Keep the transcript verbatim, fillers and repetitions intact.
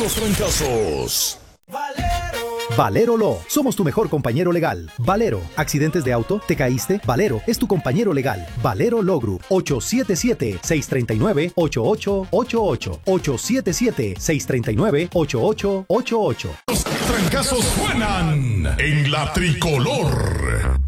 los trancazos. Valero Law. Somos tu mejor compañero legal. Valero. ¿Accidentes de auto? ¿Te caíste? Valero es tu compañero legal. Valero Law Group. ocho siete siete, seis tres nueve, ocho ocho ocho ocho. ocho siete siete, seis tres nueve, ocho ocho ocho ocho. Los trancazos suenan en la tricolor.